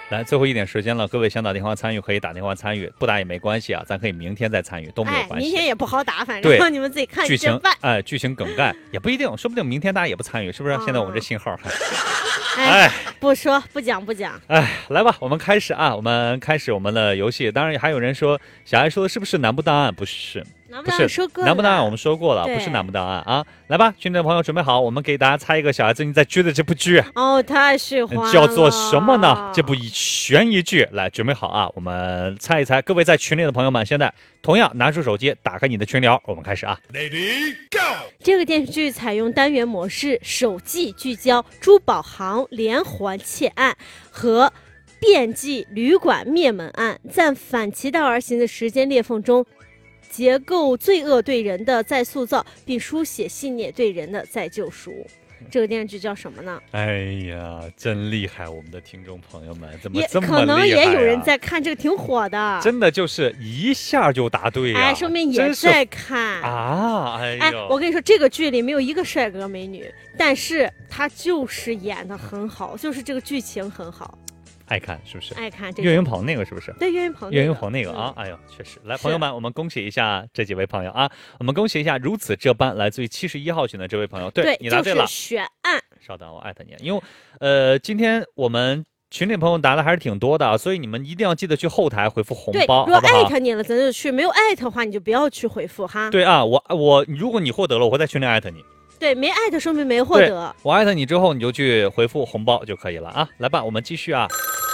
来，最后一点时间了，各位想打电话参与可以打电话参与，不打也没关系啊，咱可以明天再参与，都没有关系。 明天也不好打，反对正你们自己看剧情办。 剧情梗概也不一定，说不定明天大家也不参与，是不是？现在我们这信号不说不讲。 来吧，我们开始啊，我们开始我们的游戏。当然还有人说，小爱说的是不是难不档案？不是。 不是难不档案，我们说过了，不是难不档案啊！来吧，群里的朋友准备好，我们给大家猜一个小孩最近在追的这部剧哦，太喜欢了， 叫做什么呢？这部悬疑剧，来准备好啊！我们猜一猜，各位在群里的朋友们，现在同样拿出手机，打开你的群聊，我们开始啊 ！Lady Go！ 这个电视剧采用单元模式，首季聚焦珠宝行连环窃案和遍迹旅馆灭门案，在反其道而行的时间裂缝中，结构罪恶对人的再塑造，并书写信念对人的再救赎。这个电视剧叫什么呢？ 哎呀，真厉害！我们的听众朋友们怎么这么厉害、 可能也有人在看，这个挺火的。 真的就是一下就答对呀！ 说明也在看啊！ 我跟你说，这个剧里没有一个帅哥美女，但是他就是演得很好，就是这个剧情很好。 爱看是不是？ 爱看岳云鹏那个是不是？ 对，岳云鹏那个啊！哎呦，确实。来，朋友们，我们恭喜一下这几位朋友啊！我们恭喜一下如此这般来自于71号群的这位朋友。对，你答对了。 就是悬案。 稍等，我艾特你，因为今天我们群里朋友答的还是挺多的，所以你们一定要记得去后台回复红包， 如果艾特你了，咱就去；没有艾特的话，你就不要去回复哈。 对啊，如果你获得了，我会在群里艾特你。 对，没艾特说明没获得。 我艾特你之后，你就去回复红包就可以了啊！来吧，我们继续啊。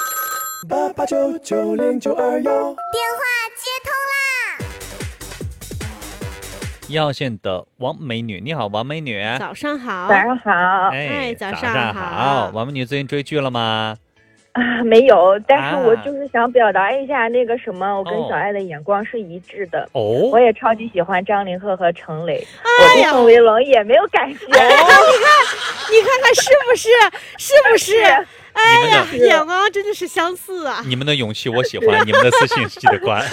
88990921，电话接通啦 ！1号线的王美女，你好，王美女。 早上好。 早上好。 早上好。 王美女最近追剧了吗？ 没有，但是我就是想表达一下那个什么，我跟小爱的眼光是一致的。我也超级喜欢张凌赫和程磊，我对宋威龙也没有感觉。 你看是不是？哎呀，眼光真的是相似啊！ 你们的勇气我喜欢，你们的私信记得关。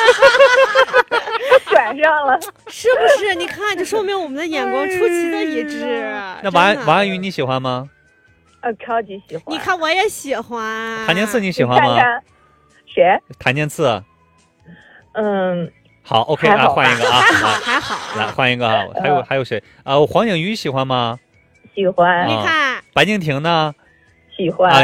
转上了， 是不是？你看，这说明我们的眼光出奇的一致。 那王安宇你喜欢吗？ 超级喜欢。 你看，我也喜欢。 谭健次你喜欢吗？ 谁？ 谭健次。好 ，OK， 来换一个啊， 还好。 来换一个啊，还有谁？黄景瑜喜欢吗？ 喜欢。 你看， 白敬亭呢？ 喜欢。